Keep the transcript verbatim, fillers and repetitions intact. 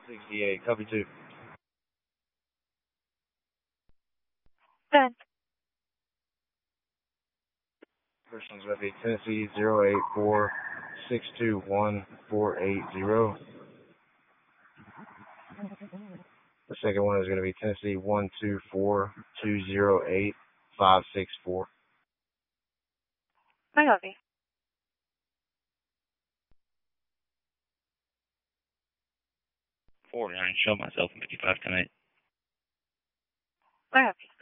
sixty-eight, copy two. Good. First one's going to be Tennessee zero eight four six two one four eight zero. The second one is going to be Tennessee one two four two zero eight five six four. I copy. forty-nine, show myself in fifty-five ten eight. I copy.